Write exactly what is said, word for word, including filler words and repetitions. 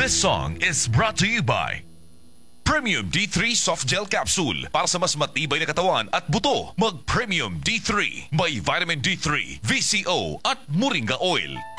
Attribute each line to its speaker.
Speaker 1: This song is brought to you by Premium D three Soft Gel Capsule para sa mas matibay na katawan at buto. Mag Premium D three. May vitamin D three, V C O at Moringa Oil.